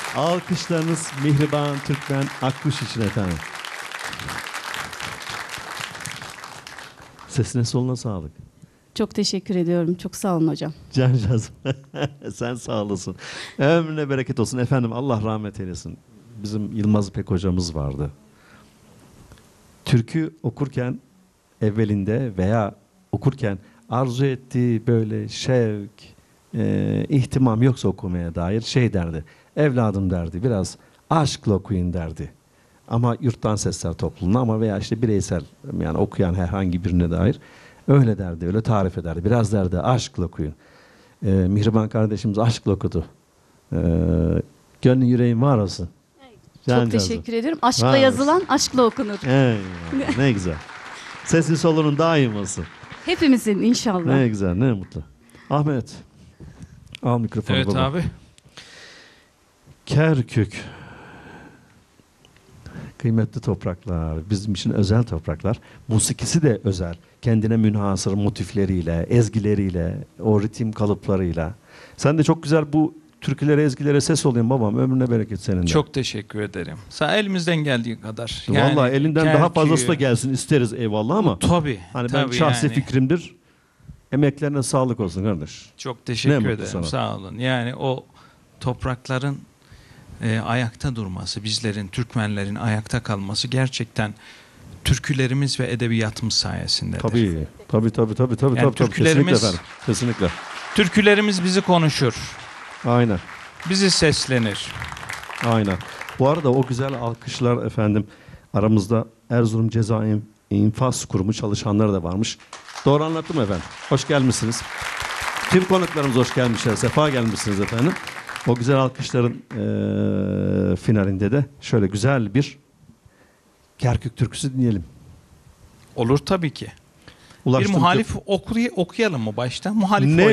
Alkışlarınız Mihriban Türkmen Akkuş için efendim. Sesine soluna sağlık. Çok teşekkür ediyorum. Çok sağ olun hocam. Cancağız. Sen sağ olasın. Ömrüne bereket olsun. Efendim Allah rahmet eylesin. Bizim Yılmaz İpek hocamız vardı. Türkü okurken evvelinde veya okurken arzu ettiği böyle şevk, ihtimam yoksa okumaya dair şey derdi. Evladım derdi, biraz aşkla okuyun derdi. Ama yurttan sesler topluluğuna ama veya işte bireysel, yani okuyan herhangi birine dair öyle derdi, öyle tarif ederdi. Biraz derdi aşkla okuyun. Mihriban kardeşimiz aşkla okudu. Gönlün yüreğin var olsun. Çok teşekkür ediyorum. Aşkla yazılan aşkla okunur. Ne güzel. Sesin solunun daim olsun. Hepimizin inşallah. Ne güzel, ne mutlu. Ahmet, al mikrofonu. Evet baba. abi. Kerkük. Kıymetli topraklar, bizim için özel topraklar. Musikisi de özel. Kendine münhasır motifleriyle, ezgileriyle, o ritim kalıplarıyla. Sen de çok güzel bu türkülere, ezgilere ses oluyorsun babam. Ömrüne bereket senin de. Çok teşekkür ederim. Elimizden geldiği kadar. Vallahi elinden daha Kerkük'ü- fazlası da gelsin isteriz eyvallah ama. Tabii. Hani ben tabii şahsi yani. fikrimdir. Emeklerine sağlık olsun kardeş. Çok Ne teşekkür mutlu ederim. sana. Sağ olun. Yani o toprakların ayakta durması, bizlerin, Türkmenlerin ayakta kalması gerçekten türkülerimiz ve edebiyatımız sayesindedir. Tabii. Tabii. Yani Kesinlikle türkülerimiz- efendim. Kesinlikle. Türkülerimiz bizi konuşur, Aynen. bizi seslenir. Aynen. Bu arada o güzel alkışlar efendim aramızda Erzurum Ceza İnfaz Kurumu çalışanları da varmış. Doğru anlattım mı efendim? Hoş gelmişsiniz. Tüm konuklarımız hoş gelmişler. Sefa gelmişsiniz efendim. O güzel alkışların finalinde de şöyle güzel bir Kerkük türküsü dinleyelim. Olur tabii ki. Ulaştım Bir muhalif okuyalım mı başta? Muhalif Ne